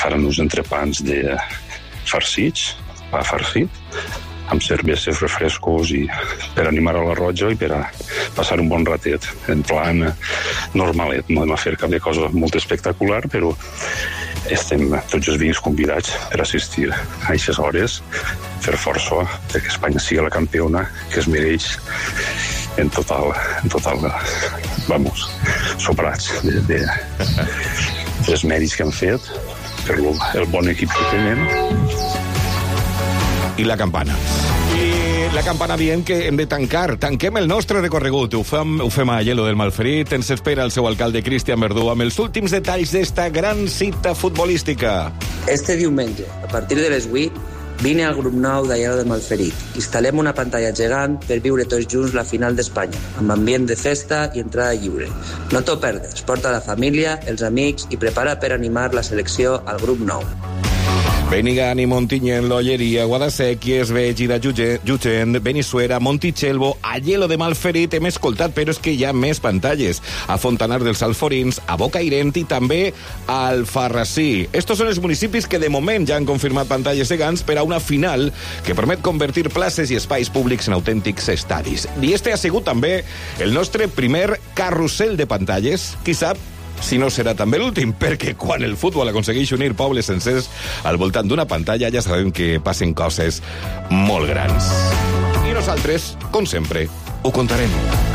faran uns entrepans de farcits, pa farcit, amb cerveses, refrescos, i per animar a la Roja i per a passar un bon ratet, en plan normalet. No hem a fer cap de cosa molt espectacular, però estem tots els veïns convidats per assistir a aquestes hores, fer força perquè Espanya sigui la campiona que es mereix en total, vamos, sobrats dels mèrits que han fet per el bon equip que tenen. I la campana. I la campana dient que hem de tancar. Tanquem el nostre recorregut. Ho fem a Aielo del Malferit. Ens espera el seu alcalde Cristian Verdú amb els últims detalls d'esta gran cita futbolística. Este diumenge, a partir de les 8, vine al grup 9 d'Aielo del Malferit. Instal·lem una pantalla gegant per viure tots junts la final d'Espanya, amb ambient de festa i entrada lliure. No t'ho perdes. Porta la família, els amics i prepara per animar la selecció al grup 9. Benigani, Montinyent, Lolleria, Guadasséquies, Bègida, Llutxent, Benissuera, Montitxelvo, Aielo de Malferit. Hem escoltat, però és que hi ha més pantalles. A Fontanar dels Alforins, a Bocairent i també a Alfarrasí. Estos són els municipis que de moment ja han confirmat pantalles gegants per a una final que permet convertir places i espais públics en autèntics estadis. I este ha sigut també el nostre primer carrusel de pantalles. Qui sap si no serà també l'últim, perquè quan el futbol aconsegueix unir pobles sencers al voltant d'una pantalla ja sabem que passen coses molt grans. I nosaltres, com sempre, ho contarem.